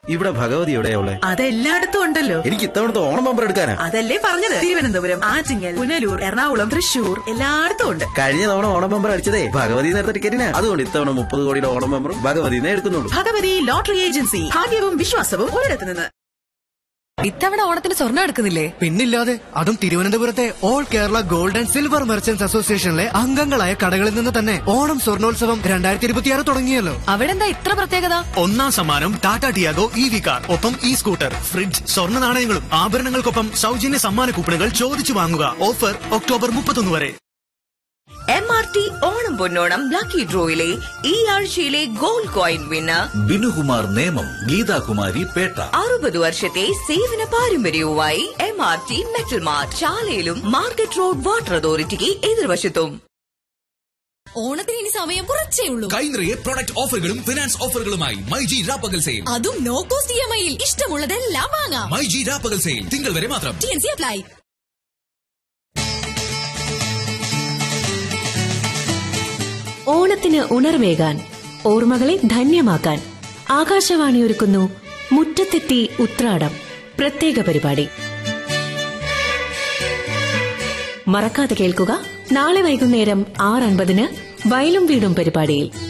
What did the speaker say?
ഇവിടെ ഭഗവതി എവിടെയുള്ള? അതെല്ലായിടത്തും ഉണ്ടല്ലോ. എനിക്ക് ഇത്തവണത്തെ ഓണം ബമ്പർ എടുക്കാനാ. അതല്ലേ പറഞ്ഞത്, തിരുവനന്തപുരം, ആറ്റിങ്ങൽ, പുനലൂർ, എറണാകുളം, തൃശൂർ എല്ലായിടത്തും ഉണ്ട്. കഴിഞ്ഞ തവണ ഓണം ബമ്പർ അടിച്ചതേ ഭഗവതി നേരത്തെ ടിക്കറ്റിനാ. അതുകൊണ്ട് ഇത്തവണ 30 കോടിയുടെ ഓണം ബമ്പറും ഭഗവതിനെ എടുക്കുന്നുള്ളൂ. ഭഗവതി ലോട്ടറി ഏജൻസി, ഭാഗ്യവും വിശ്വാസവും ഒരിടത്ത് നിന്ന്. ഇത്തവണ ഓണത്തിന് സ്വർണ്ണം എടുക്കുന്നില്ലേ? പിന്നില്ലാതെ, അതും തിരുവനന്തപുരത്തെ all Kerala gold and silver merchants അസോസിയേഷനിലെ അംഗങ്ങളായ കടകളിൽ നിന്ന് തന്നെ ഓണം സ്വർണോത്സവം 2026 തുടങ്ങിയല്ലോ. അവിടെ എന്താ ഇത്ര പ്രത്യേകത? 1ാം സമ്മാനം ടാറ്റ ടിയാഗോ EV കാർ, ഒപ്പം സ്കൂട്ടർ, ഫ്രിഡ്ജ്, സ്വർണ്ണ നാണയങ്ങളും ആഭരണങ്ങൾക്കൊപ്പം സൗജന്യ സമ്മാന കൂപ്പണുകൾ ചോദിച്ചു വാങ്ങുക. ഓഫർ ഒക്ടോബർ 31 വരെ. MRT ഓണം പൊന്നോണം ലക്കി ഡ്രോയിലെ ഈ ആഴ്ചയിലെ gold coin winner Binukumar Nemom, Geethakumari Pettah. 60 വർഷത്തെ സേവന പാരമ്പര്യവുമായി MRT metal mart, ചാലയിലും market road water അതോറിറ്റിക്ക് എതിർവശത്തും. ഓണത്തിന് ഇനി സമയം കുറച്ചേ ഉള്ളൂ. കൈനിറയെ പ്രൊഡക്റ്റ് ഓഫറുകളും ഫിനാൻസ് ഓഫറുകളുമായി മൈജി രാപ്പകൽ സെയിൽ. അതും നോ കോസ്റ്റ് EMI-യിൽ ഇഷ്ടമുള്ളതെല്ലാം വാങ്ങാം. മൈജി രാപ്പകൽ സെയിൽ തിങ്കൾ വരെ മാത്രം. TNC apply. ഓണത്തിന് ഉണർവേകാൻ, ഓർമ്മകളെ ധന്യമാക്കാൻ ആകാശവാണി ഒരുക്കുന്നു മുറ്റത്തെത്തി ഉത്രാടം പ്രത്യേക പരിപാടി. മറക്കാതെ കേൾക്കുക. നാളെ വൈകുന്നേരം 6:50 വയലും വീടും പരിപാടിയിൽ.